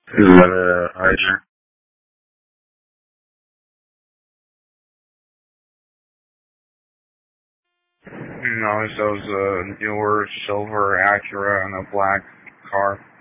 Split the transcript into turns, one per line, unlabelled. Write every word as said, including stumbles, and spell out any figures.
Is that a Hydra? No, it shows a newer silver Acura and a black car.